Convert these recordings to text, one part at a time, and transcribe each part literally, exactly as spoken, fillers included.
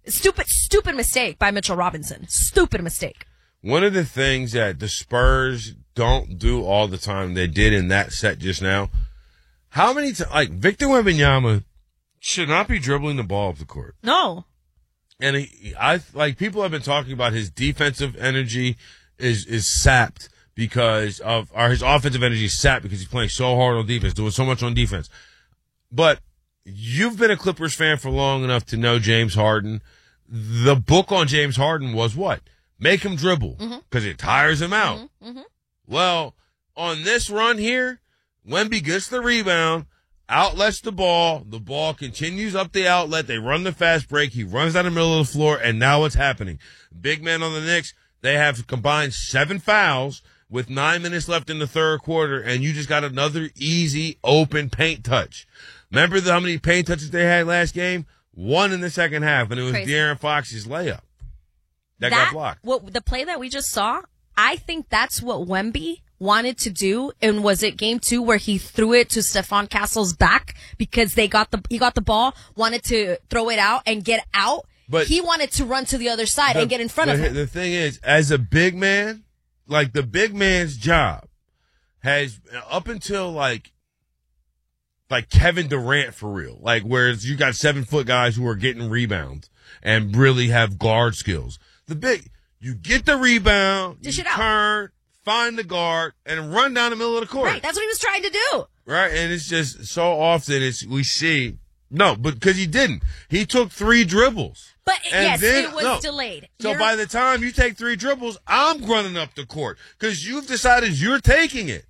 Stupid, stupid mistake by Mitchell Robinson. Stupid mistake. One of the things that the Spurs don't do all the time, they did in that set just now. How many times, like, Victor Wembanyama should not be dribbling the ball up the court. No. And he, I, like, people have been talking about his defensive energy is, is sapped because of, or his offensive energy is sapped because he's playing so hard on defense, doing so much on defense. But you've been a Clippers fan for long enough to know James Harden. The book on James Harden was what? Make him dribble because mm-hmm. it tires him out. Mm-hmm. Mm-hmm. Well, on this run here, Wemby gets the rebound, outlets the ball. The ball continues up the outlet. They run the fast break. He runs down the middle of the floor, and now what's happening? Big man on the Knicks, they have combined seven fouls with nine minutes left in the third quarter, and you just got another easy, open paint touch. Remember the, how many paint touches they had last game? One in the second half, and it was Crazy. De'Aaron Fox's layup. That, that got blocked. What, the play that we just saw, I think that's what Wemby wanted to do. And was it game two where he threw it to Stephon Castle's back because they got the he got the ball, wanted to throw it out and get out. But he wanted to run to the other side the, and get in front the, of him. The thing is, as a big man, like the big man's job has up until like like Kevin Durant for real, like whereas you got seven foot guys who are getting rebounds and really have guard skills. The big, you get the rebound, Dish you it out. turn, find the guard, and run down the middle of the court. Right, that's what he was trying to do. Right, and it's just so often it's we see no, but because he didn't, he took three dribbles. But and yes, then, it was no. delayed. So You're... by the time you take three dribbles, I'm running up the court because you've decided you're taking it.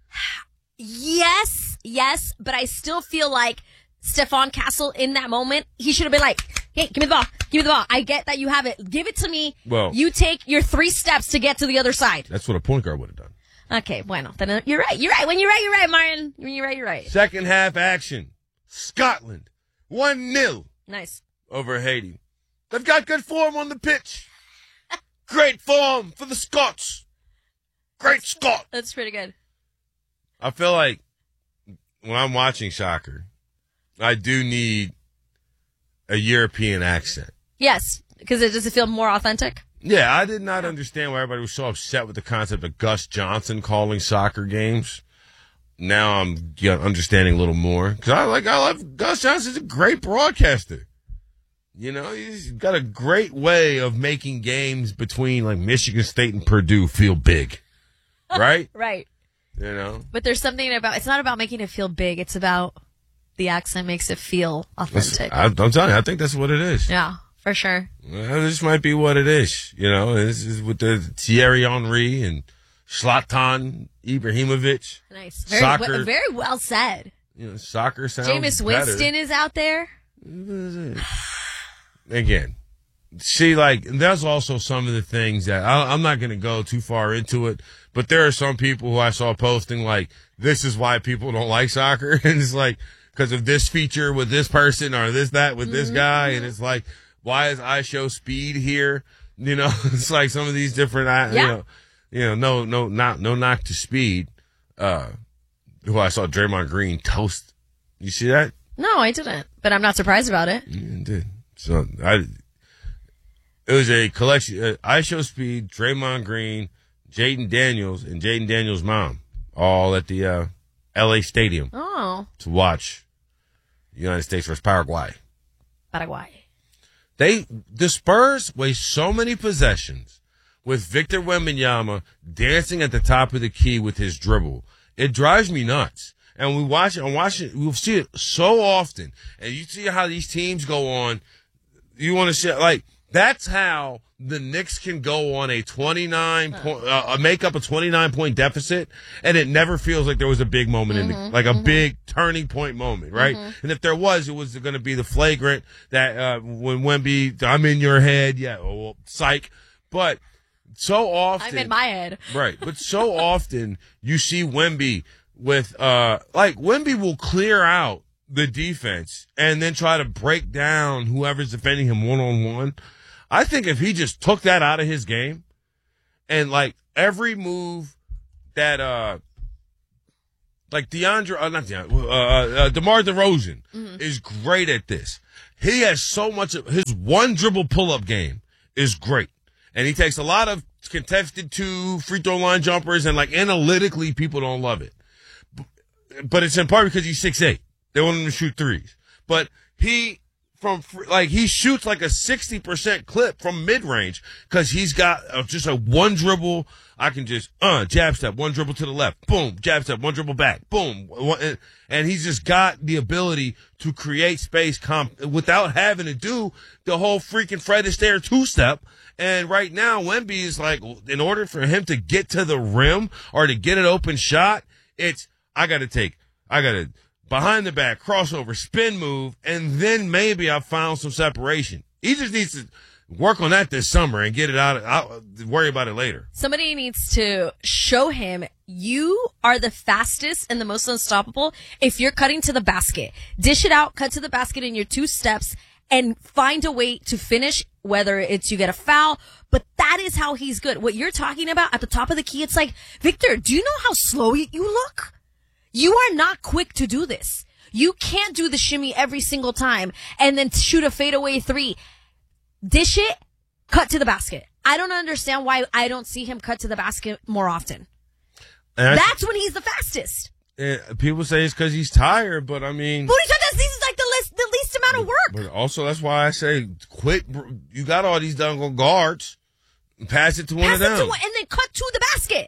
Yes, yes, but I still feel like Stephon Castle in that moment, he should have been like, hey, give me the ball. Give me the ball. I get that you have it. Give it to me. Well, you take your three steps to get to the other side. That's what a point guard would have done. Okay, bueno. Then you're right. You're right. When you're right, you're right, Martin. When you're right, you're right. Second half action. Scotland. one nil. Nice. Over Haiti. They've got good form on the pitch. Great form for the Scots. Great Scot. That's pretty good. I feel like when I'm watching soccer, I do need a European accent. Yes, because it does it feel more authentic? Yeah, I did not understand why everybody was so upset with the concept of Gus Johnson calling soccer games. Now I'm yeah, understanding a little more because I like I love Gus Johnson's a great broadcaster. You know, he's got a great way of making games between like Michigan State and Purdue feel big, right? Right. You know, but there's something about it's not about making it feel big. It's about the accent makes it feel authentic. I, I'm telling you, I think that's what it is. Yeah, for sure. Well, this might be what it is. You know, this is with the Thierry Henry and Zlatan Ibrahimovic. Nice. Very, soccer, w- very well said. You know, soccer sounds Jameis Winston better. is out there. Again, see, like, there's also some of the things that I, I'm not going to go too far into it, but there are some people who I saw posting like, this is why people don't like soccer. And it's like, because of this feature with this person or this, that with this mm-hmm. guy. And it's like, why is I show speed here? You know, it's like some of these different, yeah. you know, you know, no, no, not, no knock to speed. Uh, who I saw Draymond Green toast. You see that? No, I didn't, but I'm not surprised about it. Yeah, I did. So I, it was a collection. Uh, I show speed, Draymond Green, Jaden Daniels, and Jaden Daniels' mom, all at the uh, L A Stadium. Oh. To watch United States versus Paraguay. Paraguay. They the Spurs waste so many possessions with Victor Wembanyama dancing at the top of the key with his dribble. It drives me nuts. And we watch it, and watch it, we'll see it so often. And you see how these teams go on. You want to see, like, that's how the Knicks can go on a twenty-nine point, uh, make up a twenty-nine point deficit, and it never feels like there was a big moment mm-hmm, in the, like a mm-hmm. big turning point moment, right? Mm-hmm. And if there was, it was going to be the flagrant that, uh, when Wemby, I'm in your head, yeah, well, psych. But so often. I'm in my head. Right. But so often you see Wemby with, uh, like, Wemby will clear out the defense and then try to break down whoever's defending him one-on-one. I think if he just took that out of his game and, like, every move that, uh, like DeAndre, uh, not DeAndre, uh, uh, DeMar DeRozan mm-hmm. is great at this. he has so much of his one dribble pull-up game is great. And he takes a lot of contested two free throw line jumpers, and like analytically people don't love it. But it's in part because he's six eight. They want him to shoot threes. But he, from, like, he shoots like a sixty percent clip from mid-range because he's got uh, just a one dribble. I can just, uh, jab step, one dribble to the left, boom, jab step, one dribble back, boom. And, and he's just got the ability to create space comp without having to do the whole freaking Fred Astaire two-step. And right now, Wemby is like, in order for him to get to the rim or to get an open shot, it's, I got to take, I got to, behind the back, crossover, spin move, and then maybe I found some separation. He just needs to work on that this summer and get it out. I'll worry about it later. Somebody needs to show him you are the fastest and the most unstoppable if you're cutting to the basket. Dish it out, cut to the basket in your two steps, and find a way to finish, whether it's you get a foul. But that is how he's good. What you're talking about at the top of the key, it's like, Victor, do you know how slow you look? You are not quick to do this. You can't do the shimmy every single time and then shoot a fadeaway three. Dish it, cut to the basket. I don't understand why I don't see him cut to the basket more often. And that's when he's the fastest. And people say it's because he's tired, but I mean, but this is like the least, the least amount of work. But also, that's why I say, quit. You got all these dang guards. Pass it to one Pass of them, to, and then cut to the basket.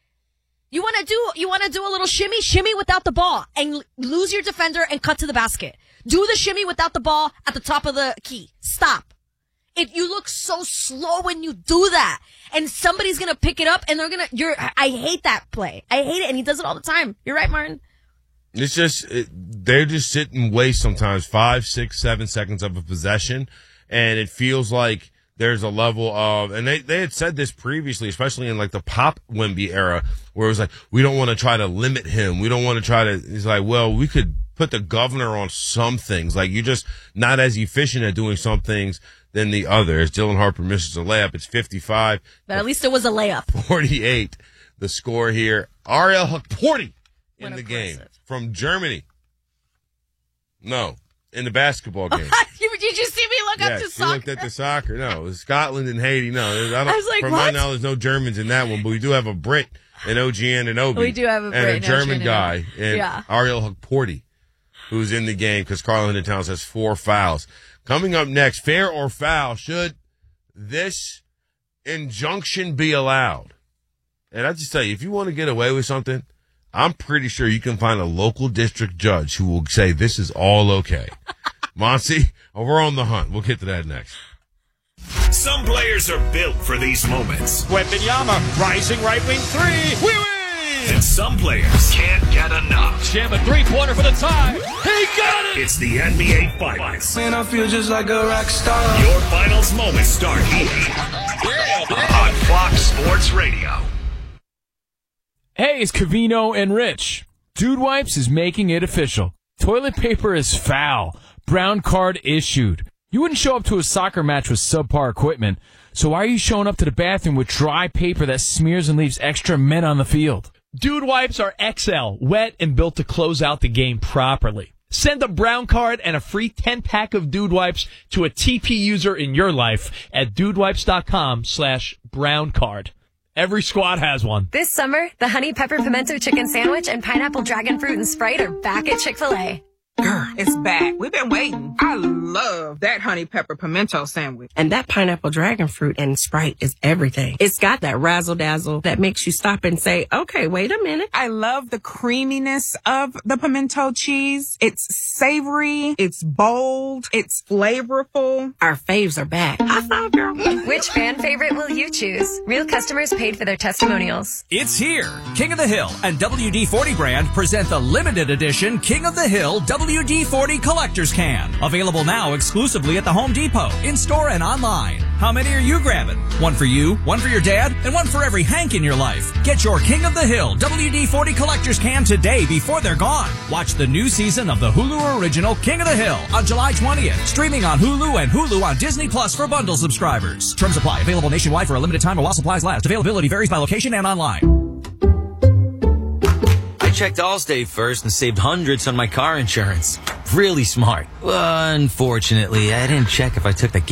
You want to do, you want to do a little shimmy, shimmy without the ball, and l- lose your defender and cut to the basket. Do the shimmy without the ball at the top of the key. Stop. It, you look so slow when you do that, and somebody's gonna pick it up, and they're gonna. You're. I hate that play. I hate it, and he does it all the time. You're right, Martin. It's just it, they're just sitting waste sometimes, five, six, seven seconds of a possession, and it feels like there's a level of, and they they had said this previously, especially in like the Pop Wemby era, where it was like, we don't want to try to limit him. We don't want to try to. He's like, well, we could put the governor on some things. Like, you're just not as efficient at doing some things than the others. Dylan Harper misses a layup. It's fifty-five. But at least it was a layup. forty-eight, the score here. Ariel Hukporti in the game from Germany. No, in the basketball game. Did you see me look yes, up to she soccer? looked at the soccer. No, it was Scotland and Haiti. No, I, don't, I was like, from what? my knowledge, no Germans in that one, but we do have a Brit in O G N and Obi. We do have a Brit and a in German O G N guy, and yeah. Ariel Hukporti, who's in the game because Karl-Anthony Towns has four fouls. Coming up next, fair or foul, should this injunction be allowed? And I just tell you, if you want to get away with something, I'm pretty sure you can find a local district judge who will say this is all okay. Monty, we're on the hunt. We'll get to that next. Some players are built for these moments. Wembanyama, rising right wing three. We win! And some players can't get enough. Jam a three-pointer for the tie. He got it! It's the N B A Finals. Man, I feel just like a rock star. Your finals moments start here on Fox Sports Radio. Hey, it's Covino and Rich. Dude Wipes is making it official. Toilet paper is foul. Brown card issued. You wouldn't show up to a soccer match with subpar equipment, so why are you showing up to the bathroom with dry paper that smears and leaves extra men on the field? Dude Wipes are X L, wet and built to close out the game properly. Send a brown card and a free ten-pack of Dude Wipes to a T P user in your life at dudewipes.com slash brown card. Every squad has one. This summer, the Honey Pepper Pimento Chicken Sandwich and Pineapple Dragon Fruit and Sprite are back at Chick-fil-A. Girl, it's back. We've been waiting. I love that honey pepper pimento sandwich. And that pineapple dragon fruit and Sprite is everything. It's got that razzle dazzle that makes you stop and say, okay, wait a minute. I love the creaminess of the pimento cheese. It's savory. It's bold. It's flavorful. Our faves are back. I saw, girl. Which fan favorite will you choose? Real customers paid for their testimonials. It's here. King of the Hill and W D forty brand present the limited edition King of the Hill W D forty Collector's Can. Available now exclusively at the Home Depot, in-store and online. How many are you grabbing? One for you, one for your dad, and one for every Hank in your life. Get your King of the Hill W D forty Collector's Can today before they're gone. Watch the new season of the Hulu original King of the Hill on July twentieth. Streaming on Hulu and Hulu on Disney Plus for bundle subscribers. Terms apply. Available nationwide for a limited time or while supplies last. Availability varies by location and online. I checked Allstate first and saved hundreds on my car insurance. really smart. Unfortunately, I didn't check if I took the